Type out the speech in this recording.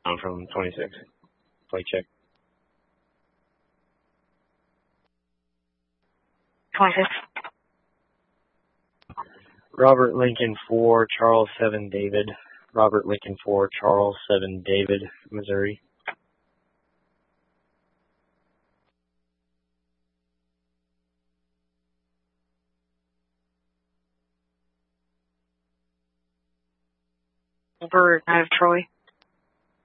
I'm from 26. Play check. 26. Robert Lincoln 4, Charles 7, David. Robert Lincoln 4, Charles 7, David, Missouri. Over out of Troy.